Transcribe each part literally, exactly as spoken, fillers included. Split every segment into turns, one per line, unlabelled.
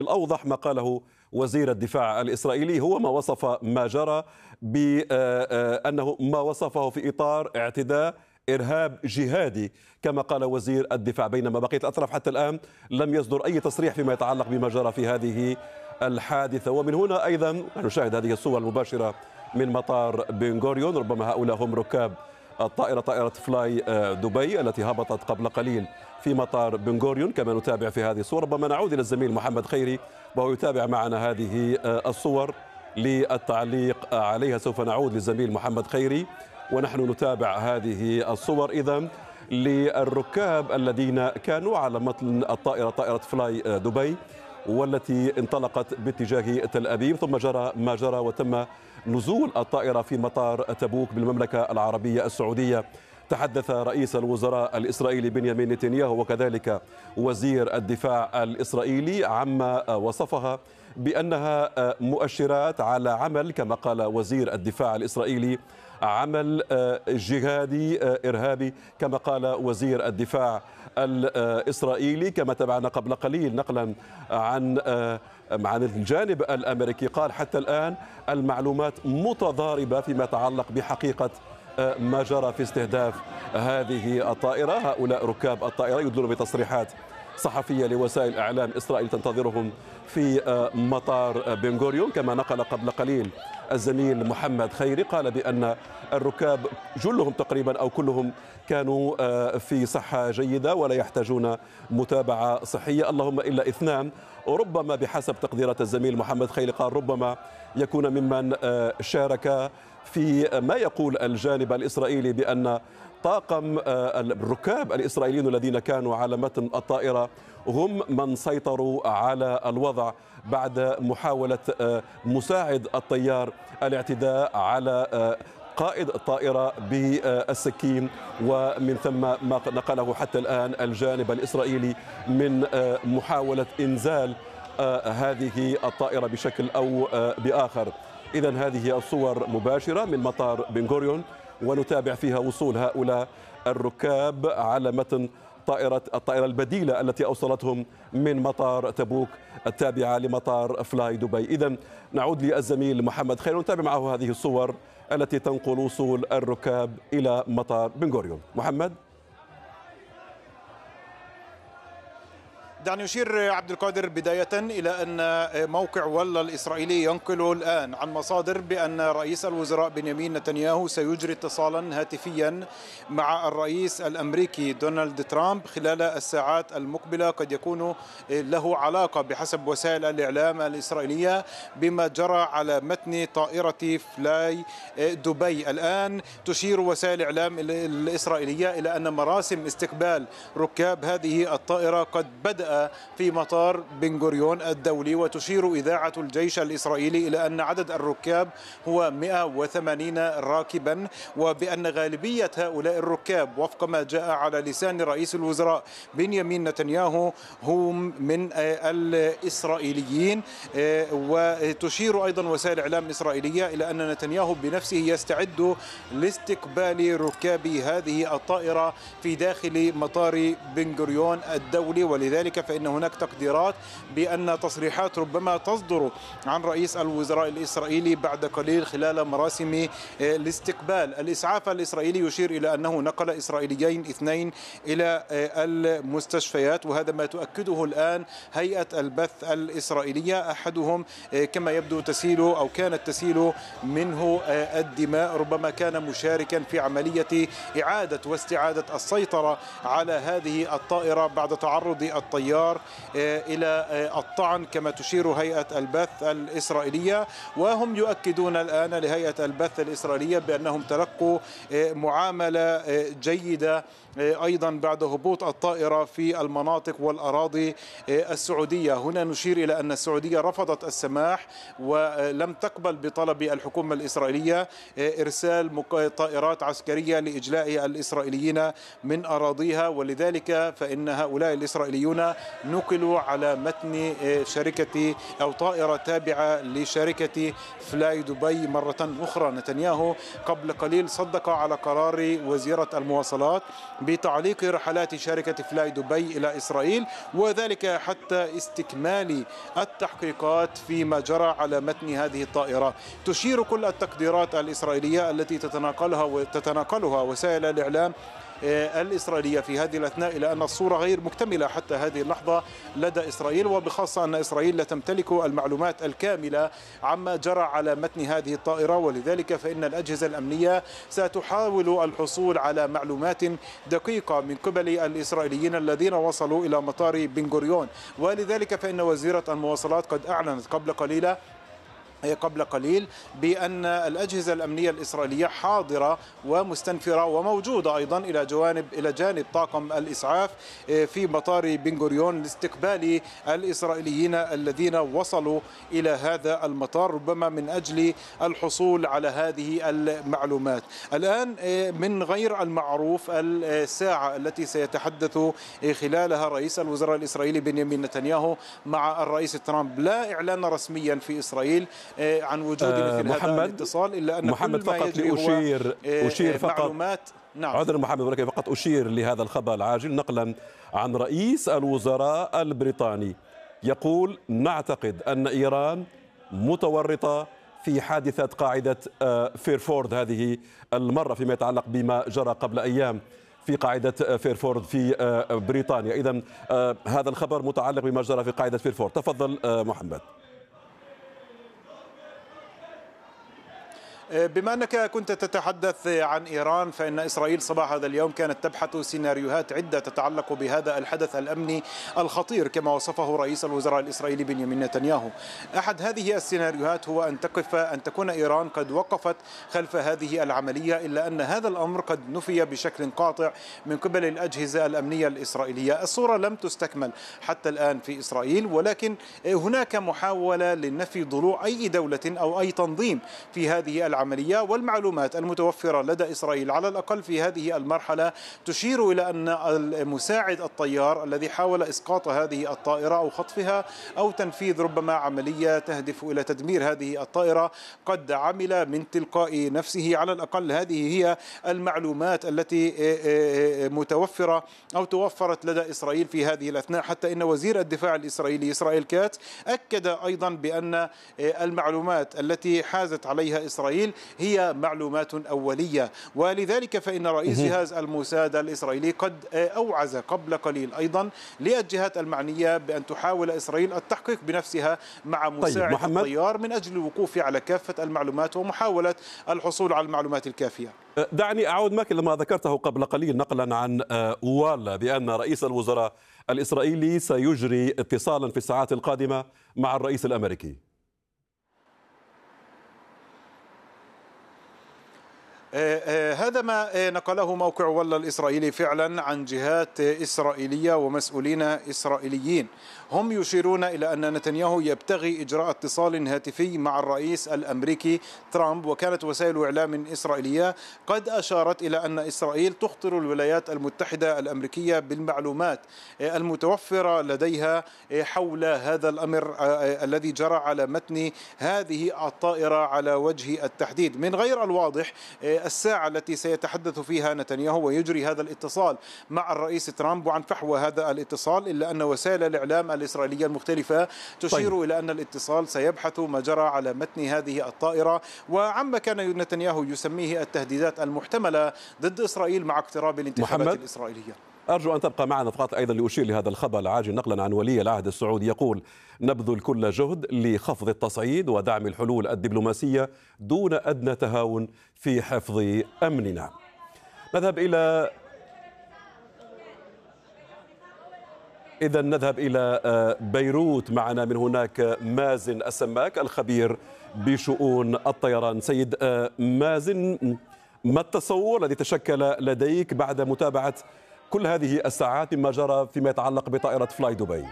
الأوضح ما قاله وزير الدفاع الإسرائيلي هو ما وصف ما جرى بأنه ما وصفه في إطار اعتداء إرهاب جهادي كما قال وزير الدفاع، بينما بقية الأطراف حتى الآن لم يصدر أي تصريح فيما يتعلق بما جرى في هذه الحادثة. ومن هنا أيضا نشاهد هذه الصور المباشرة من مطار بن غوريون، ربما هؤلاء هم ركاب الطائرة طائرة فلاي دبي التي هبطت قبل قليل في مطار بن غوريون كما نتابع في هذه الصور. ربما نعود إلى الزميل محمد خيري وهو يتابع معنا هذه الصور للتعليق عليها. سوف نعود للزميل محمد خيري ونحن نتابع هذه الصور إذن للركاب الذين كانوا على متن الطائرة طائرة فلاي دبي والتي انطلقت باتجاه تل أبيب، ثم جرى ما جرى وتم نزول الطائرة في مطار تبوك بالمملكة العربية السعودية. تحدث رئيس الوزراء الإسرائيلي بنيامين نتنياهو وكذلك وزير الدفاع الإسرائيلي عما وصفها بأنها مؤشرات على عمل، كما قال وزير الدفاع الإسرائيلي، عمل جهادي إرهابي كما قال وزير الدفاع الإسرائيلي. كما تابعنا قبل قليل نقلا عن عن الجانب الأمريكي قال حتى الآن المعلومات متضاربة فيما يتعلق بحقيقة ما جرى في استهداف هذه الطائرة. هؤلاء ركاب الطائرة يدلون بتصريحات صحفية لوسائل إعلام إسرائيل تنتظرهم في مطار بن غوريون. كما نقل قبل قليل الزميل محمد خيري قال بأن الركاب جلهم تقريبا أو كلهم كانوا في صحة جيدة ولا يحتاجون متابعة صحية، اللهم إلا اثنان ربما بحسب تقديرات الزميل محمد خيري قال ربما يكون ممن شارك في ما يقول الجانب الإسرائيلي بأن طاقم الركاب الإسرائيليين الذين كانوا على متن الطائرة هم من سيطروا على الوضع بعد محاولة مساعد الطيار الاعتداء على قائد الطائرة بالسكين، ومن ثم ما نقله حتى الآن الجانب الإسرائيلي من محاولة إنزال هذه الطائرة بشكل أو بآخر. إذن هذه الصور مباشرة من مطار بن غوريون ونتابع فيها وصول هؤلاء الركاب على متن طائرة الطائرة البديلة التي أوصلتهم من مطار تبوك التابعة لمطار فلاي دبي. إذن نعود للزميل محمد خير ونتابع معه هذه الصور التي تنقل وصول الركاب إلى مطار بن غوريون. محمد.
دعني أشير عبد القادر بداية إلى أن موقع ولا الإسرائيلي ينقل الآن عن مصادر بأن رئيس الوزراء بنيامين نتنياهو سيجري اتصالا هاتفيا مع الرئيس الأمريكي دونالد ترامب خلال الساعات المقبلة، قد يكون له علاقة بحسب وسائل الإعلام الإسرائيلية بما جرى على متن طائرة فلاي دبي. الآن تشير وسائل الإعلام الإسرائيلية إلى أن مراسم استقبال ركاب هذه الطائرة قد بدأ في مطار بن غوريون الدولي، وتشير إذاعة الجيش الإسرائيلي إلى أن عدد الركاب هو مئة وثمانين راكبا، وبأن غالبية هؤلاء الركاب وفق ما جاء على لسان رئيس الوزراء بنيامين نتنياهو هم من الإسرائيليين. وتشير أيضا وسائل الإعلام الإسرائيلية إلى أن نتنياهو بنفسه يستعد لاستقبال ركاب هذه الطائرة في داخل مطار بن غوريون الدولي، ولذلك فإن هناك تقديرات بأن تصريحات ربما تصدر عن رئيس الوزراء الإسرائيلي بعد قليل خلال مراسم الاستقبال. الإسعاف الإسرائيلي يشير إلى أنه نقل إسرائيليين اثنين إلى المستشفيات، وهذا ما تؤكده الآن هيئة البث الإسرائيلية. أحدهم كما يبدو تسيل أو كانت تسيل منه الدماء، ربما كان مشاركا في عملية إعادة واستعادة السيطرة على هذه الطائرة بعد تعرض الطيار إلى الطعن كما تشير هيئة البث الإسرائيلية. وهم يؤكدون الآن لهيئة البث الإسرائيلية بأنهم تلقوا معاملة جيدة أيضا بعد هبوط الطائرة في المناطق والأراضي السعودية. هنا نشير إلى أن السعودية رفضت السماح ولم تقبل بطلب الحكومة الإسرائيلية إرسال طائرات عسكرية لإجلاء الإسرائيليين من أراضيها، ولذلك فإن هؤلاء الإسرائيليون نقلوا على متن شركة أو طائرة تابعة لشركة فلاي دبي مرة أخرى. نتنياهو قبل قليل صدق على قرار وزيرة المواصلات بتعليق رحلات شركة فلاي دبي إلى إسرائيل، وذلك حتى استكمال التحقيقات فيما جرى على متن هذه الطائرة. تشير كل التقديرات الإسرائيلية التي تتناقلها وتتناقلها وسائل الإعلام الإسرائيلية في هذه الأثناء إلى أن الصورة غير مكتملة حتى هذه اللحظة لدى إسرائيل، وبخاصة أن إسرائيل لا تمتلك المعلومات الكاملة عما جرى على متن هذه الطائرة، ولذلك فإن الأجهزة الأمنية ستحاول الحصول على معلومات دقيقة من قبل الإسرائيليين الذين وصلوا إلى مطار بن غوريون. ولذلك فإن وزيرة المواصلات قد أعلنت قبل قليلة قبل قليل بأن الأجهزة الأمنية الإسرائيلية حاضرة ومستنفرة وموجودة أيضا إلى جوانب إلى جانب طاقم الإسعاف في مطار بن غوريون لاستقبال الإسرائيليين الذين وصلوا إلى هذا المطار، ربما من أجل الحصول على هذه المعلومات. الآن من غير المعروف الساعة التي سيتحدث خلالها رئيس الوزراء الإسرائيلي بنيامين نتنياهو مع الرئيس ترامب. لا إعلان رسميا في إسرائيل عن وجود مثل
محمد
هذا الاتصال، إلا أن
محمد
كل ما
فقط
يجري
لأشير
هو
أشير فقط
معلومات. نعم
عذرا محمد، ولكن فقط أشير لهذا الخبر العاجل نقلا عن رئيس الوزراء البريطاني يقول: نعتقد أن إيران متورطة في حادثة قاعدة فيرفورد هذه المرة فيما يتعلق بما جرى قبل أيام في قاعدة فيرفورد في بريطانيا. إذن هذا الخبر متعلق بما جرى في قاعدة فيرفورد. تفضل محمد.
بما أنك كنت تتحدث عن إيران، فإن إسرائيل صباح هذا اليوم كانت تبحث سيناريوهات عدة تتعلق بهذا الحدث الأمني الخطير كما وصفه رئيس الوزراء الإسرائيلي بنيامين نتنياهو. أحد هذه السيناريوهات هو أن تقف أن تكون إيران قد وقفت خلف هذه العملية، إلا أن هذا الأمر قد نفي بشكل قاطع من قبل الأجهزة الأمنية الإسرائيلية. الصورة لم تستكمل حتى الآن في إسرائيل، ولكن هناك محاولة لنفي ضلوع أي دولة أو أي تنظيم في هذه العملية. العملية، والمعلومات المتوفرة لدى إسرائيل على الأقل في هذه المرحلة تشير إلى أن المساعد الطيار الذي حاول إسقاط هذه الطائرة أو خطفها أو تنفيذ ربما عملية تهدف إلى تدمير هذه الطائرة قد عمل من تلقاء نفسه. على الأقل هذه هي المعلومات التي متوفرة أو توفرت لدى إسرائيل في هذه الأثناء، حتى إن وزير الدفاع الإسرائيلي إسرائيل كاتس أكد أيضا بأن المعلومات التي حازت عليها إسرائيل هي معلومات أولية. ولذلك فإن رئيس جهاز الموساد الإسرائيلي قد أوعز قبل قليل أيضا للجهات المعنية بأن تحاول إسرائيل التحقيق بنفسها مع مساعد طيب الطيار من أجل الوقوف على كافة المعلومات ومحاولة الحصول على المعلومات الكافية.
دعني أعود معك لما ذكرته قبل قليل نقلا عن والا بأن رئيس الوزراء الإسرائيلي سيجري اتصالا في الساعات القادمة مع الرئيس الأمريكي.
هذا ما نقله موقع ولا الإسرائيلي فعلا عن جهات إسرائيلية ومسؤولين إسرائيليين. هم يشيرون إلى أن نتنياهو يبتغي إجراء اتصال هاتفي مع الرئيس الأمريكي ترامب، وكانت وسائل إعلام إسرائيلية قد أشارت إلى أن إسرائيل تخطر الولايات المتحدة الأمريكية بالمعلومات المتوفرة لديها حول هذا الأمر الذي جرى على متن هذه الطائرة على وجه التحديد. من غير الواضح الساعة التي سيتحدث فيها نتنياهو ويجري هذا الاتصال مع الرئيس ترامب وعن فحوى هذا الاتصال، إلا أن وسائل الإعلام الإسرائيلية المختلفة تشير طيب. إلى أن الاتصال سيبحث ما جرى على متن هذه الطائرة وعما كان نتنياهو يسميه التهديدات المحتملة ضد إسرائيل مع اقتراب الانتخابات محمد. الإسرائيلية.
أرجو أن تبقى معنا فقط أيضا لأشير لهذا الخبر العاجل نقلا عن ولي العهد السعودي يقول: نبذل كل جهد لخفض التصعيد ودعم الحلول الدبلوماسية دون أدنى تهاون في حفظ أمننا. نذهب إلى إذا نذهب إلى بيروت. معنا من هناك مازن السماك الخبير بشؤون الطيران. سيد مازن، ما التصور الذي تشكل لديك بعد متابعة كل هذه الساعات مما جرى فيما يتعلق بطائرة فلاي دبي؟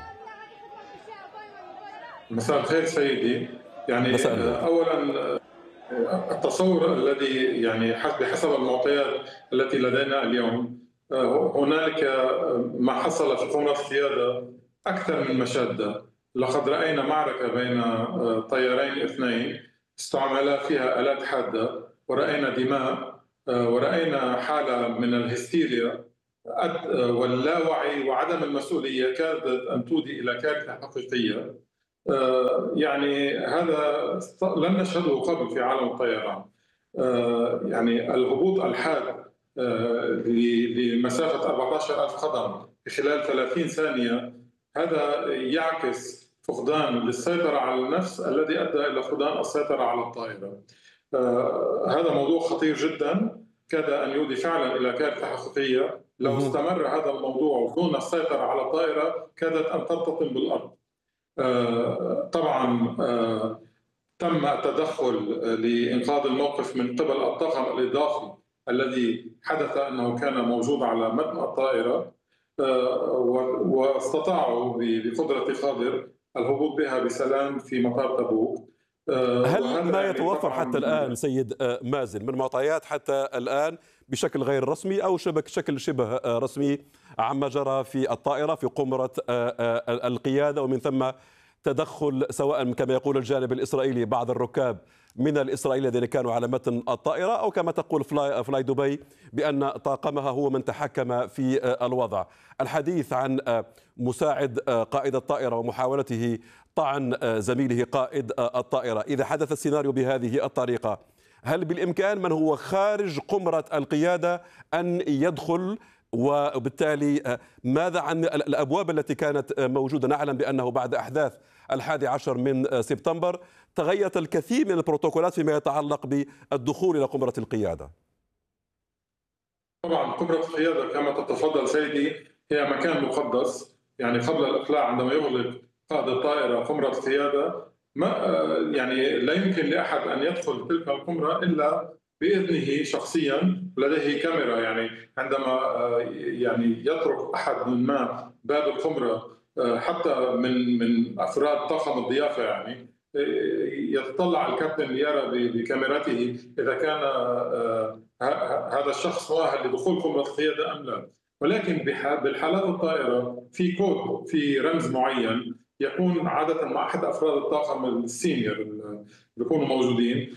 مساء الخير سيدي. يعني أولا التصور الذي يعني بحسب المعطيات التي لدينا اليوم هنالك ما حصل في قمرات القيادة أكثر من مشادة. لقد رأينا معركة بين طيارين اثنين استعمل فيها آلات حادة، ورأينا دماء، ورأينا حالة من الهستيريا واللاوعي وعدم المسؤولية كادت أن تودي إلى كارثة حقيقية. يعني هذا لم نشهده قبل في عالم الطيران. يعني الهبوط الحاد لمسافة أربعة عشر ألف قدم في خلال ثلاثين ثانية، هذا يعكس فقدان للسيطرة على النفس الذي أدى إلى فقدان السيطرة على الطائرة. هذا موضوع خطير جدا، كاد أن يودي فعلا إلى كارثة حقيقية. لو استمر هذا الموضوع دون السيطرة على الطائرة كادت أن ترتطم بالأرض. طبعا تم التدخل لإنقاذ الموقف من قبل الطاقم الإضافي الذي حدث أنه كان موجود على متن الطائرة، واستطاعوا بقدرة قادر الهبوط بها بسلام في مطار تبوك.
هل ما يتوفر حتى الآن سيد مازن من معطيات حتى الآن بشكل غير رسمي أو بشكل شبه رسمي عما جرى في الطائرة في قمرة القيادة، ومن ثم تدخل سواء كما يقول الجانب الإسرائيلي بعض الركاب من الإسرائيلي الذين كانوا على متن الطائرة، أو كما تقول فلاي, فلاي دبي بأن طاقمها هو من تحكم في الوضع؟ الحديث عن مساعد قائد الطائرة ومحاولته طعن زميله قائد الطائرة، إذا حدث السيناريو بهذه الطريقة هل بالإمكان من هو خارج قمرة القيادة أن يدخل؟ وبالتالي ماذا عن الأبواب التي كانت موجودة؟ نعلم بأنه بعد أحداث الحادي عشر من سبتمبر تغيرت الكثير من البروتوكولات فيما يتعلق بالدخول إلى قمرة القيادة.
طبعا قمرة القيادة كما تتفضل سيدي هي مكان مقدس، يعني قبل الإقلاع عندما يغلق قائد الطائرة قمرة القيادة ما يعني لا يمكن لأحد أن يدخل تلك القمرة إلا بإذنه شخصيا، لديه كاميرا. يعني عندما يعني يترك أحد من ما باب القمرة حتى من من أفراد طاقم الضيافة، يعني يتطلع الكابتن ليرى بكاميرته إذا كان هذا الشخص مؤهل لدخول قمرة القيادة أم لا. ولكن بالحالات الطائرة في كود، في رمز معين يكون عادة مع أحد أفراد الطاقم السينيور بيكونوا موجودين،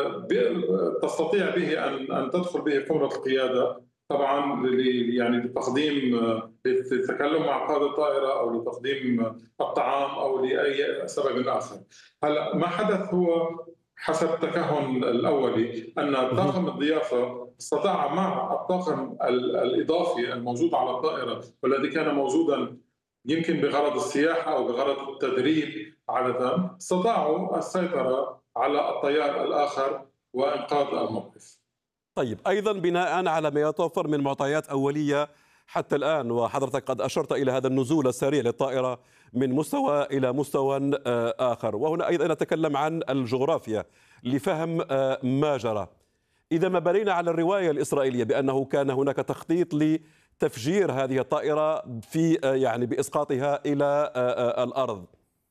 تستطيع به أن أن تدخل به قمرة القيادة، طبعا يعني لتقديم للتكلم مع قائد الطائرة أو لتقديم الطعام أو لأي سبب آخر. هلا ما حدث هو حسب التكهن الأولي أن طاقم الضيافة استطاع مع الطاقم الإضافي الموجود على الطائرة والذي كان موجودا يمكن بغرض السياحة أو بغرض التدريب عادة، استطاعوا السيطرة على الطيار الآخر وإنقاذ الموقف.
طيب، أيضا بناء على ما يتوفر من معطيات أولية حتى الآن، وحضرتك قد أشرت إلى هذا النزول السريع للطائرة من مستوى إلى مستوى آخر، وهنا أيضا نتكلم عن الجغرافيا لفهم ما جرى. إذا ما بنينا على الرواية الإسرائيلية بأنه كان هناك تخطيط لتفجير هذه الطائرة في يعني بإسقاطها إلى الأرض،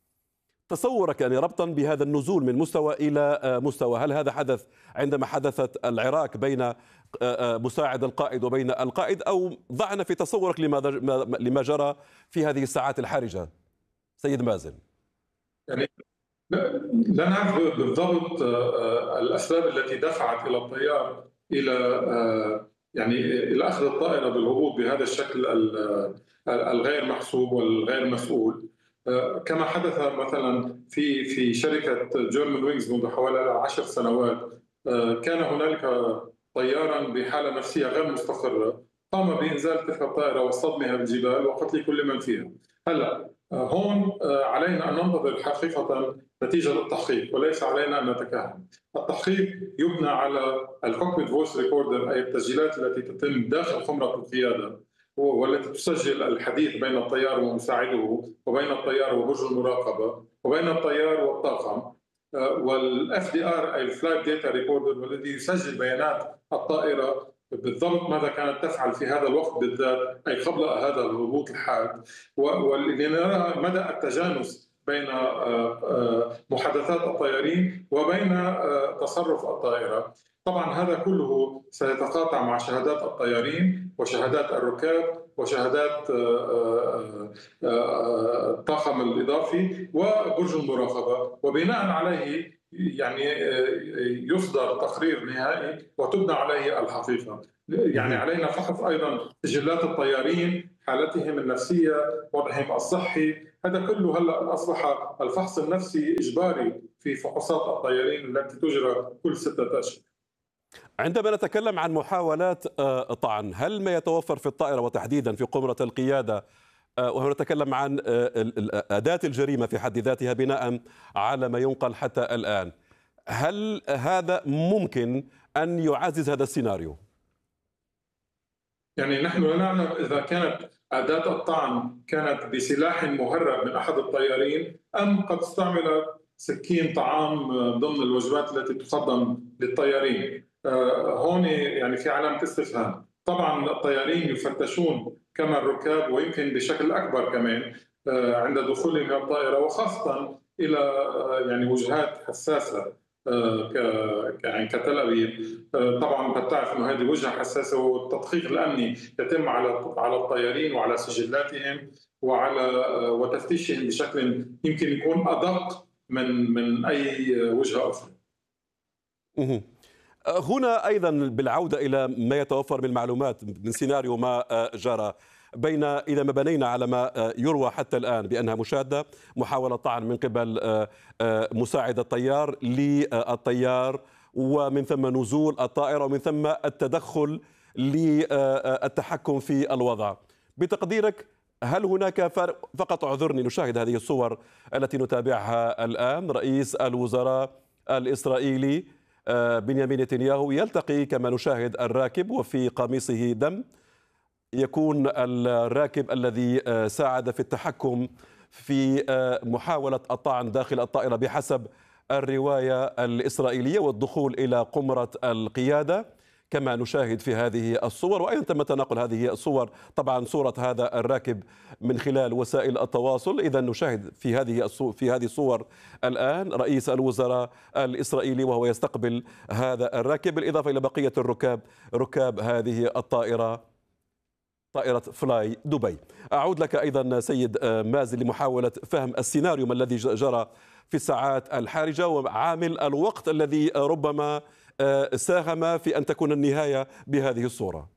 تصورك يعني ربطا بهذا النزول من مستوى إلى مستوى، هل هذا حدث عندما حدثت العراك بين مساعد القائد وبين القائد، أو ضعنا في تصورك لما جرى في هذه الساعات الحرجة سيد مازن؟
يعني لا نعرف بالضبط الأسباب التي دفعت إلى الطيار إلى يعني إلى أخذ الطائرة بالهبوط بهذا الشكل الغير محسوب والغير مسؤول، كما حدث مثلا في في شركة جيرمان وينجز منذ حوالي عشر سنوات. كان هنالك طيارا بحالة نفسية غير مستقرة قام بإنزال تلك الطائرة واصطدامها بالجبال وقتل كل من فيها. هلا هون علينا أن ننتظر حقيقة نتيجة التحقيق وليس علينا أن نتكهن. التحقيق يبنى على الكوكبيت فويس ريكوردر، أي التسجيلات التي تتم داخل قمرة القيادة والتي تسجل الحديث بين الطيار ومساعده وبين الطيار وبرج المراقبة وبين الطيار والطاقم، والاف دي ار أي الفلايت داتا ريكوردر والذي يسجل بيانات الطائرة بالضبط ماذا كانت تفعل في هذا الوقت بالذات، أي قبل هذا الهبوط الحاد، ولنرى مدى التجانس بين محادثات الطيارين وبين تصرف الطائرة. طبعا هذا كله سيتقاطع مع شهادات الطيارين وشهادات الركاب وشهادات الطاقم الإضافي وبرج المراقبة، وبناء عليه يعني يصدر تقرير نهائي وتبنى عليه الحقيقة. يعني علينا فحص أيضا سجلات الطيارين، حالتهم النفسية، وضعهم الصحي، هذا كله هلا أصبح الفحص النفسي إجباري في فحوصات الطيارين التي تجرى كل ستة أشهر.
عندما نتكلم عن محاولات طعن، هل ما يتوفر في الطائرة وتحديدا في قمرة القيادة، وهنا نتكلم عن أداة الجريمة في حد ذاتها بناء على ما ينقل حتى الآن، هل هذا ممكن أن يعزز هذا السيناريو؟
يعني نحن لا نعلم إذا كانت أداة الطعن كانت بسلاح مهرب من أحد الطيارين أم قد استعمل سكين طعام ضمن الوجبات التي تقدم للطيارين. هون يعني في علامة استفهام. طبعا الطيارين يفتشون كما الركاب ويمكن بشكل أكبر كمان عند دخولهم إلى الطائرة، وخاصة إلى يعني وجهات حساسة يعني كتل أبيب. طبعا انت بتعرف انه هذه وجهه حساسه، والتدقيق الامني يتم على على الطيارين وعلى سجلاتهم وعلى وتفتيشهم بشكل يمكن يكون ادق من من اي وجهه اخرى.
هنا ايضا بالعوده الى ما يتوفر من معلومات من سيناريو ما جرى بين اذا ما بنينا على ما يروى حتى الان بانها مشاده محاوله طعن من قبل مساعد الطيار للطيار، ومن ثم نزول الطائرة، ومن ثم التدخل للتحكم في الوضع. بتقديرك هل هناك فرق؟ فقط اعذرني، نشاهد هذه الصور التي نتابعها الآن. رئيس الوزراء الإسرائيلي بنيامين نتنياهو يلتقي كما نشاهد الراكب وفي قميصه دم، يكون الراكب الذي ساعد في التحكم في محاولة الطعن داخل الطائرة بحسب الرواية الإسرائيلية والدخول إلى قمرة القيادة كما نشاهد في هذه الصور. وأيضا تم تناقل هذه الصور، طبعا صورة هذا الراكب من خلال وسائل التواصل. إذا نشاهد في هذه في هذه الصور الآن رئيس الوزراء الإسرائيلي وهو يستقبل هذا الراكب، بالإضافة إلى بقية الركاب ركاب هذه الطائرة، طائرة فلاي دبي. أعود لك أيضا سيد مازن لمحاولة فهم السيناريو ما الذي جرى في الساعات الحرجة وعامل الوقت الذي ربما ساهم في أن تكون النهاية بهذه الصورة.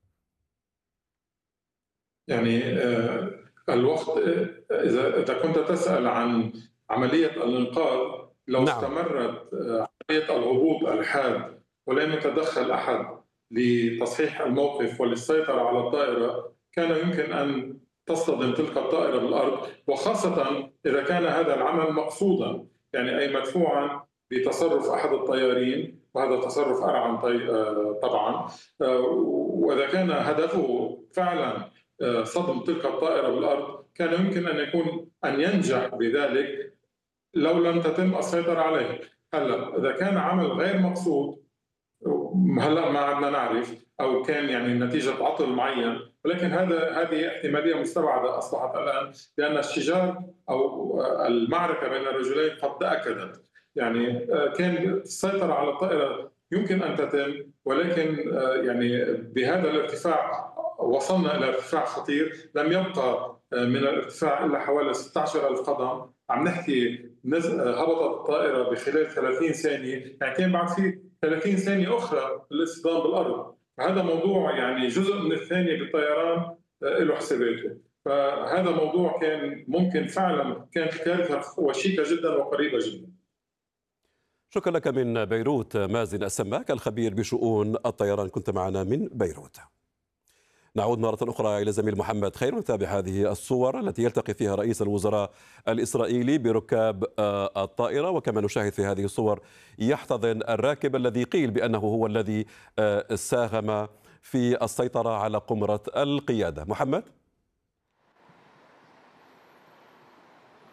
يعني الوقت، إذا إذا كنت تسأل عن عملية الإنقاذ، لو نعم. استمرت عملية الهبوط الحاد ولم يتدخل أحد لتصحيح الموقف وللسيطرة على الطائرة، كان يمكن أن تصطدم تلك الطائرة بالأرض، وخاصة إذا كان هذا العمل مقصودا، يعني أي مدفوعا بتصرف أحد الطيارين، وهذا تصرف أرعن طبعا. وإذا كان هدفه فعلا صدم تلك الطائرة بالأرض، كان يمكن أن يكون أن ينجح بذلك لو لم تتم السيطرة عليه. هلا إذا كان عمل غير مقصود، هلا ما عدنا نعرف، او كان يعني نتيجه عطل معين، ولكن هذا هذه احتماليه مستبعده اصبحت الان، لان الشجار او المعركه بين الرجلين قد تاكدت. يعني كان السيطره على الطائره يمكن ان تتم، ولكن يعني بهذا الارتفاع وصلنا الى ارتفاع خطير، لم يبقى من الارتفاع الا حوالي ستة عشر ألف قدم. عم نحكي هبطت الطائره بخلال ثلاثين ثانيه، يعني كان بعد في ثلاثين ثانية أخرى للاصطدام بالأرض. هذا موضوع يعني جزء من الثانية بالطيران له حساباته، فهذا موضوع كان ممكن فعلا كانت كارثة وشيكة جدا وقريبة جدا.
شكرا لك من بيروت مازن السماك الخبير بشؤون الطيران، كنت معنا من بيروت. نعود مرة أخرى إلى زميل محمد خير ونتابع هذه الصور التي يلتقي فيها رئيس الوزراء الإسرائيلي بركاب الطائرة، وكما نشاهد في هذه الصور يحتضن الراكب الذي قيل بأنه هو الذي ساهم في السيطرة على قمرة القيادة. محمد؟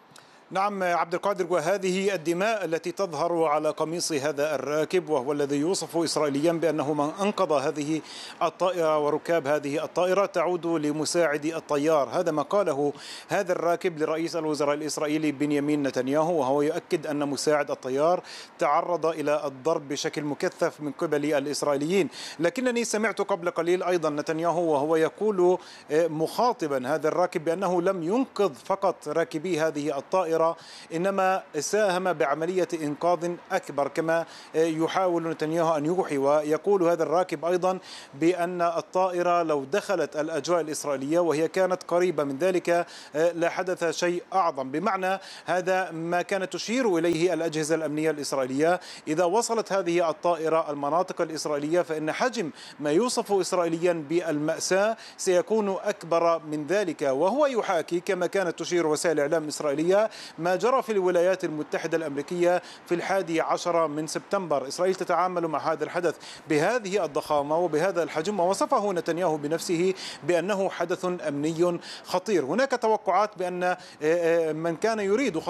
نعم عبد القادر، وهذه الدماء التي تظهر على قميص هذا الراكب، وهو الذي يوصف إسرائيليا بأنه من أنقذ هذه الطائرة وركاب هذه الطائرة، تعود لمساعد الطيار. هذا ما قاله هذا الراكب لرئيس الوزراء الإسرائيلي بنيامين نتنياهو، وهو يؤكد أن مساعد الطيار تعرض إلى الضرب بشكل مكثف من قبل الإسرائيليين. لكنني سمعت قبل قليل أيضا نتنياهو وهو يقول مخاطبا هذا الراكب بأنه لم ينقذ فقط راكبي هذه الطائرة، إنما ساهم بعملية إنقاذ أكبر كما يحاول نتنياهو أن يوحي. ويقول هذا الراكب أيضا بأن الطائرة لو دخلت الأجواء الإسرائيلية وهي كانت قريبة من ذلك لحدث شيء أعظم. بمعنى هذا ما كانت تشير إليه الأجهزة الأمنية الإسرائيلية، إذا وصلت هذه الطائرة المناطق الإسرائيلية فإن حجم ما يوصف إسرائيليا بالمأساة سيكون أكبر من ذلك. وهو يحاكي كما كانت تشير وسائل الإعلام الإسرائيلية ما جرى في الولايات المتحدة الأمريكية في الحادي عشر من سبتمبر. إسرائيل تتعامل مع هذا الحدث بهذه الضخامة وبهذا الحجم، ووصفه نتنياهو بنفسه بأنه حدث أمني خطير. هناك توقعات بأن من كان يريد